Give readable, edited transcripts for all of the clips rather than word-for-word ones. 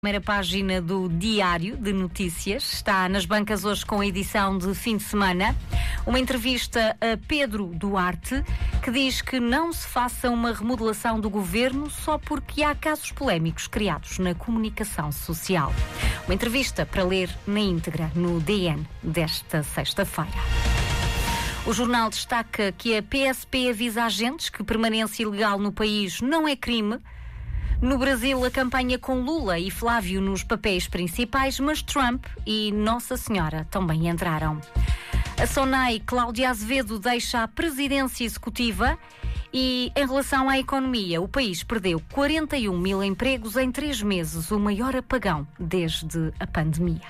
Primeira página do Diário de Notícias, está nas bancas hoje com a edição de fim de semana. Uma entrevista a Pedro Duarte, que diz que não se faça uma remodelação do governo só porque há casos polémicos criados na comunicação social. Uma entrevista para ler na íntegra no DN desta sexta-feira. O jornal destaca que a PSP avisa agentes que permanência ilegal no país não é crime. No Brasil, a campanha com Lula e Flávio nos papéis principais, mas Trump e Nossa Senhora também entraram. A SONAI, Cláudia Azevedo, deixa a presidência executiva e, em relação à economia, o país perdeu 41 mil empregos em 3 meses, o maior apagão desde a pandemia.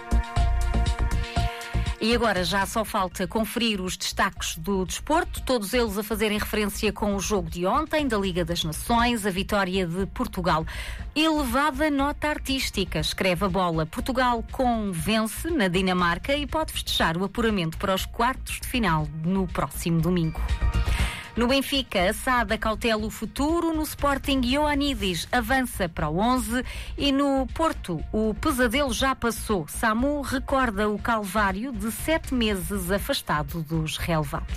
E agora já só falta conferir os destaques do desporto, todos eles a fazerem referência com o jogo de ontem da Liga das Nações, a vitória de Portugal. Elevada nota artística, escreve a bola. Portugal vence na Dinamarca e pode festejar o apuramento para os quartos de final no próximo domingo. No Benfica, a SAD cautela o futuro. No Sporting, Ioannidis avança para o 11. E no Porto, o pesadelo já passou. Samu recorda o calvário de 7 meses afastado dos relevados.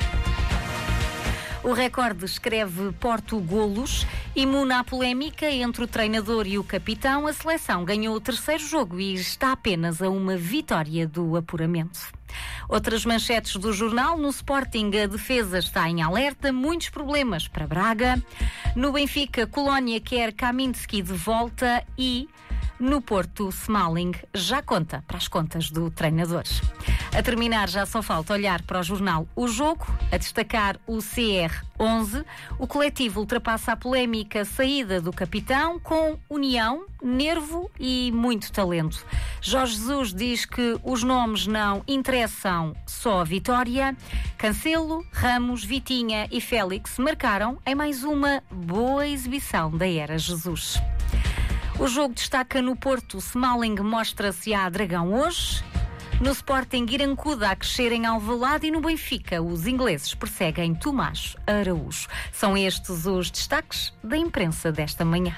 O Record escreve Porto golos. Imune à polémica entre o treinador e o capitão, a seleção ganhou o terceiro jogo e está apenas a uma vitória do apuramento. Outras manchetes do jornal: no Sporting a defesa está em alerta, muitos problemas para Braga. No Benfica, Colónia quer Kaminski de volta e no Porto, Smalling já conta para as contas do treinador. A terminar, já só falta olhar para o jornal O Jogo, a destacar o CR11. O coletivo ultrapassa a polémica saída do capitão com união, nervo e muito talento. Jorge Jesus diz que os nomes não interessam, só a vitória. Cancelo, Ramos, Vitinha e Félix marcaram em mais uma boa exibição da era Jesus. O jogo destaca no Porto, Smalling mostra-se à Dragão hoje. No Sporting, Irancuda a crescer em Alvalade e no Benfica, os ingleses perseguem Tomás Araújo. São estes os destaques da imprensa desta manhã.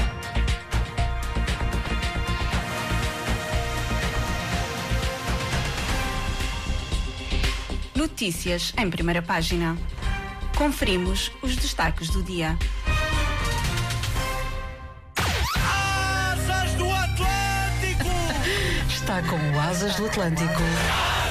Notícias em primeira página. Conferimos os destaques do dia. Está com o Asas do Atlântico.